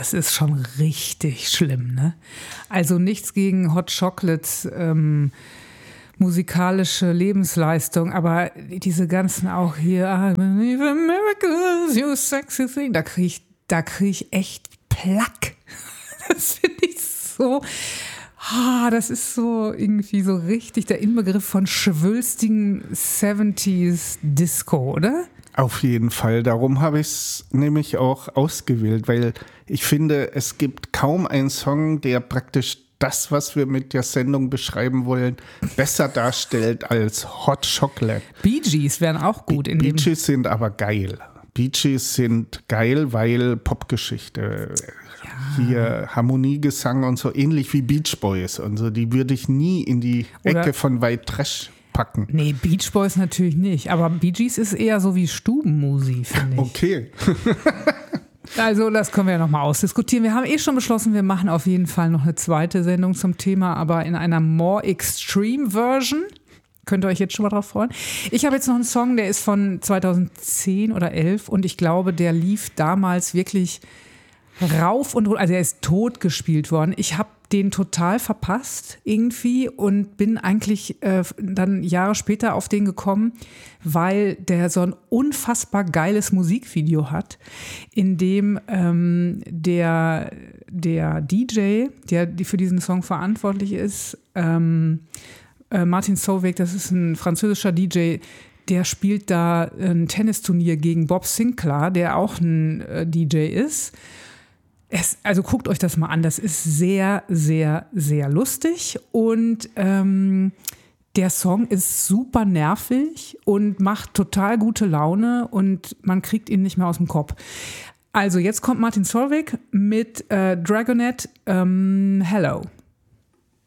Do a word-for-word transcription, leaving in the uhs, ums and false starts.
das ist schon richtig schlimm, ne? Also nichts gegen Hot Chocolates, ähm, musikalische Lebensleistung, aber diese ganzen auch hier, I believe in miracles, you sexy thing, da kriege ich, da krieg ich echt Plack. Das finde ich so, ah, das ist so irgendwie so richtig der Inbegriff von schwülstigen siebziger Disco, oder? Auf jeden Fall. Darum habe ich es nämlich auch ausgewählt, weil ich finde, es gibt kaum einen Song, der praktisch das, was wir mit der Sendung beschreiben wollen, besser darstellt als Hot Chocolate. Bee Gees wären auch gut. In Bee dem Gees sind aber geil. Bee Gees sind geil, weil Popgeschichte, ja. Hier Harmoniegesang und so, ähnlich wie Beach Boys und so, die würde ich nie in die Ecke Oder von White Trash packen. Nee, Beach Boys natürlich nicht, aber Bee Gees ist eher so wie Stubenmusik, finde ich. Okay. Also das können wir ja nochmal ausdiskutieren. Wir haben eh schon beschlossen, wir machen auf jeden Fall noch eine zweite Sendung zum Thema, aber in einer more extreme Version. Könnt ihr euch jetzt schon mal drauf freuen. Ich habe jetzt noch einen Song, der ist von zweitausendzehn oder elf und ich glaube, der lief damals wirklich rauf und runter, also er ist tot gespielt worden. Ich habe den total verpasst irgendwie und bin eigentlich äh, dann Jahre später auf den gekommen, weil der so ein unfassbar geiles Musikvideo hat, in dem ähm, der, der D J, der die für diesen Song verantwortlich ist, ähm, äh, Martin Solveig, das ist ein französischer D J, der spielt da ein Tennisturnier gegen Bob Sinclair, der auch ein äh, D J ist. Es, also guckt euch das mal an, das ist sehr, sehr, sehr lustig und ähm, der Song ist super nervig und macht total gute Laune und man kriegt ihn nicht mehr aus dem Kopf. Also jetzt kommt Martin Solveig mit äh, Dragonette, ähm, Hello.